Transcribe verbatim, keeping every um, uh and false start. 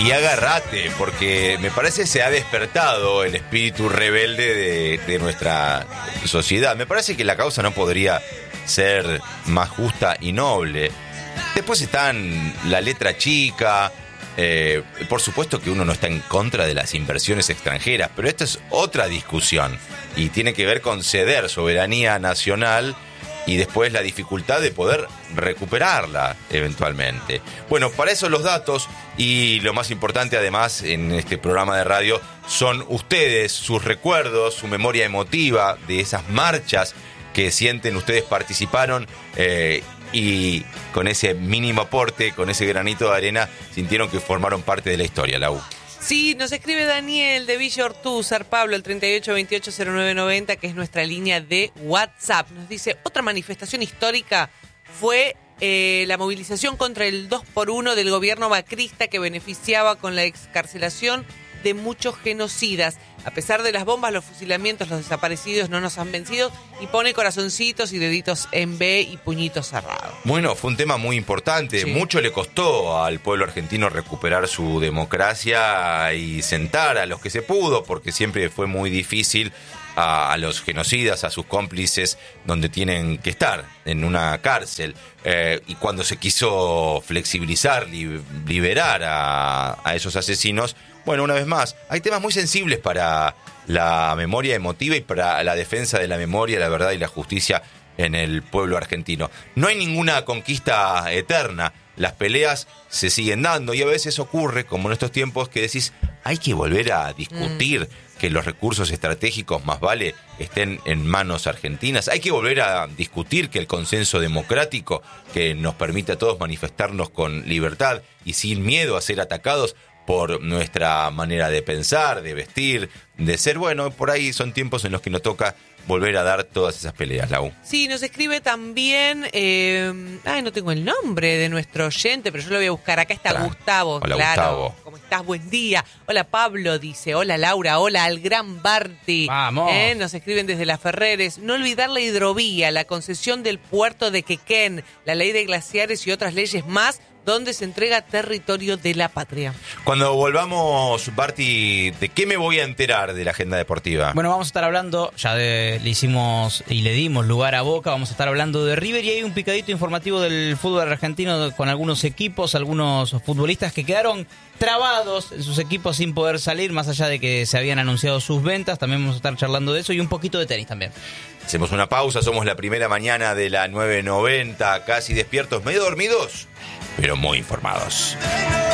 Y agárrate, porque me parece se ha despertado el espíritu rebelde de, de nuestra sociedad. Me parece que la causa no podría ser más justa y noble. Después están la letra chica. Eh, por supuesto que uno no está en contra de las inversiones extranjeras, pero esta es otra discusión y tiene que ver con ceder soberanía nacional y después la dificultad de poder recuperarla eventualmente. Bueno, para eso los datos y lo más importante además en este programa de radio son ustedes, sus recuerdos, su memoria emotiva de esas marchas que sienten ustedes participaron eh, y con ese mínimo aporte, con ese granito de arena, sintieron que formaron parte de la historia, Lau. Sí, nos escribe Daniel de Villa Ortúzar, Pablo, el treinta y ocho veintiocho cero nueve noventa, que es nuestra línea de WhatsApp. Nos dice, otra manifestación histórica fue eh, la movilización contra el dos por uno del gobierno macrista que beneficiaba con la excarcelación de muchos genocidas. A pesar de las bombas, los fusilamientos, los desaparecidos no nos han vencido, y pone corazoncitos y deditos en B y puñitos cerrados. Bueno, fue un tema muy importante. Sí. Mucho le costó al pueblo argentino recuperar su democracia y sentar a los que se pudo, porque siempre fue muy difícil a, a los genocidas, a sus cómplices, donde tienen que estar, en una cárcel. Eh, y cuando se quiso flexibilizar, li, liberar a, a esos asesinos, bueno, una vez más, hay temas muy sensibles para la memoria emotiva y para la defensa de la memoria, la verdad y la justicia en el pueblo argentino. No hay ninguna conquista eterna, las peleas se siguen dando y a veces ocurre, como en estos tiempos, que decís, hay que volver a discutir mm. que los recursos estratégicos más vale estén en manos argentinas. Hay que volver a discutir que el consenso democrático que nos permite a todos manifestarnos con libertad y sin miedo a ser atacados por nuestra manera de pensar, de vestir, de ser, bueno, por ahí son tiempos en los que nos toca volver a dar todas esas peleas, Lau. Sí, nos escribe también, eh, ay, no tengo el nombre de nuestro oyente, pero yo lo voy a buscar. Acá está Tra. Gustavo. Hola, claro. Gustavo. ¿Cómo estás? Buen día. Hola, Pablo, dice. Hola, Laura. Hola, al gran Barty. Vamos. Eh, nos escriben desde Las Ferreres. No olvidar la hidrovía, la concesión del puerto de Quequén, la ley de glaciares y otras leyes más, donde se entrega territorio de la patria. Cuando volvamos, Barty, ¿de qué me voy a enterar de la agenda deportiva? Bueno, vamos a estar hablando, ya de, le hicimos y le dimos lugar a Boca, vamos a estar hablando de River y hay un picadito informativo del fútbol argentino con algunos equipos, algunos futbolistas que quedaron trabados en sus equipos sin poder salir, más allá de que se habían anunciado sus ventas. También vamos a estar charlando de eso y un poquito de tenis también. Hacemos una pausa, somos la primera mañana de la nueve noventa, casi despiertos, medio dormidos, pero muy informados.